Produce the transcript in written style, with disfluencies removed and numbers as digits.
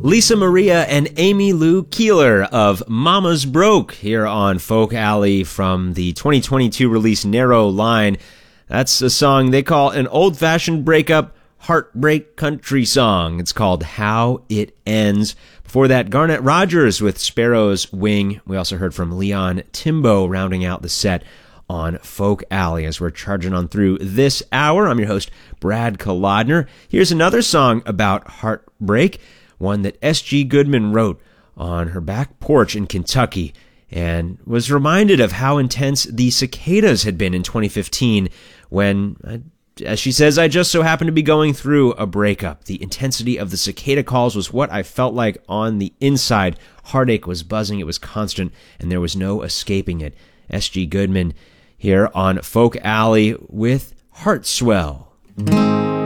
Lisa Maria and Amy Lou Keeler of Mama's Broke here on Folk Alley from the 2022 release Narrow Line. That's a song they call an old-fashioned breakup heartbreak country song. It's called How It Ends. Before that, Garnet Rogers with Sparrow's Wing. We also heard from Leon Timbo rounding out the set on Folk Alley as we're charging on through this hour. I'm your host, Brad Kolodner. Here's another song about heartbreak, one that S.G. Goodman wrote on her back porch in Kentucky and was reminded of how intense the cicadas had been in 2015 when, as she says, I just so happened to be going through a breakup. The intensity of the cicada calls was what I felt like on the inside. Heartache was buzzing, it was constant, and there was no escaping it. S.G. Goodman here on Folk Alley with Heart Swell.